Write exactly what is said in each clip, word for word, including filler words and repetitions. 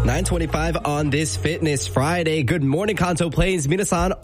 nine twenty-five on this Fitness Friday. Good morning, Kanto Plains. Minasan,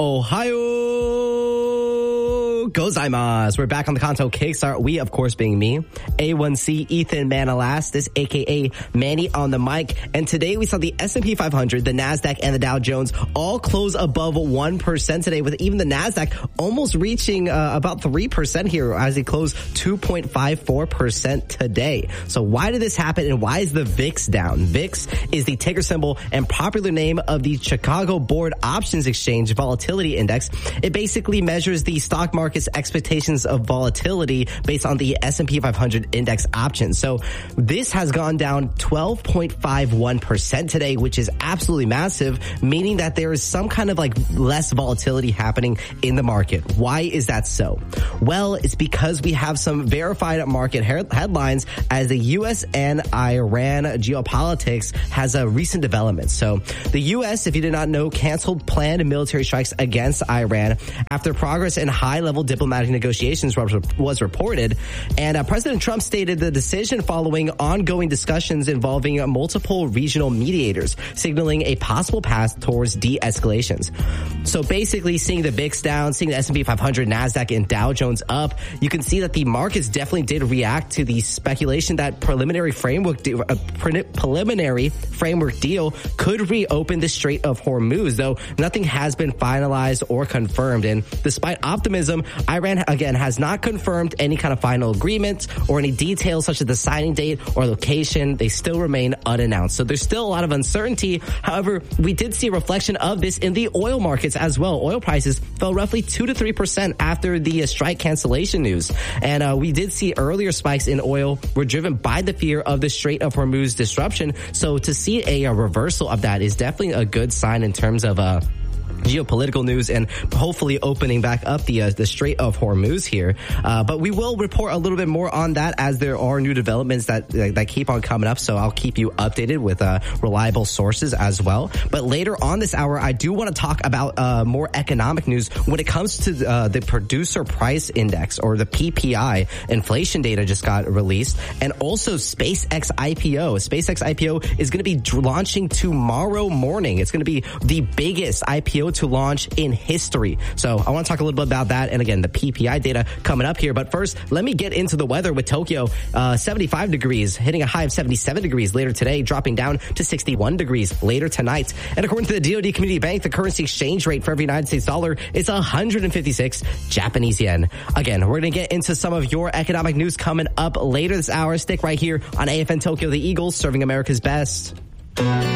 Ohio gozaimasu. We're back on the Kanto Kickstart. We, of course, being me, A one C, Ethan Manalastis, a k a. Manny on the mic. And today we saw the S and P five hundred, the NASDAQ, and the Dow Jones all close above one percent today, with even the NASDAQ almost reaching uh, about three percent here as it closed two point five four percent today. So why did this happen, and why is the V I X down? V I X is the ticker symbol and popular name of the Chicago Board Options Exchange Volatility Index. It basically measures the stock market's expectations of volatility based on the S and P five hundred index options. So this has gone down twelve point five one percent today, which is absolutely massive, meaning that there is some kind of like less volatility happening in the market. Why is that so? Well, it's because we have some verified market he- headlines as the U S and Iran geopolitics has a recent development. So the U S, if you did not know, canceled planned military strikes against Iran after progress in high-level diplomatic negotiations was reported. And uh, President Trump stated the decision following ongoing discussions involving uh, multiple regional mediators, signaling a possible path towards de-escalations. So basically, seeing the V I X down, seeing the S and P five hundred, NASDAQ, and Dow Jones up, you can see that the markets definitely did react to the speculation that preliminary framework de- uh, pre- preliminary framework deal could reopen the Strait of Hormuz, though nothing has been finalized or confirmed. And despite optimism, Iran, again, has not confirmed any kind of final agreement or any details such as the signing date or location. They still remain unannounced. So there's still a lot of uncertainty. However, we did see a reflection of this in the oil markets as well. Oil prices fell roughly two to three percent after the uh, strike cancellation news. And uh, we did see earlier spikes in oil were driven by the fear of the Strait of Hormuz disruption. So to see a, a reversal of that is definitely a good sign in terms of uh geopolitical news and hopefully opening back up the uh, the Strait of Hormuz here. Uh, but we will report a little bit more on that as there are new developments that that keep on coming up. So I'll keep you updated with uh, reliable sources as well. But later on this hour, I do want to talk about uh, more economic news when it comes to uh, the Producer Price Index, or the P P I. Inflation data just got released, and also SpaceX I P O. SpaceX I P O is going to be launching tomorrow morning. It's going to be the biggest I P O to launch in history. So I want to talk a little bit about that. And again, the P P I data coming up here. But first, let me get into the weather with Tokyo. Uh, seventy-five degrees, hitting a high of seventy-seven degrees later today, dropping down to sixty-one degrees later tonight. And according to the D O D Community Bank, the currency exchange rate for every United States dollar is one hundred fifty-six Japanese yen. Again, we're going to get into some of your economic news coming up later this hour. Stick right here on A F N Tokyo, the Eagles serving America's best.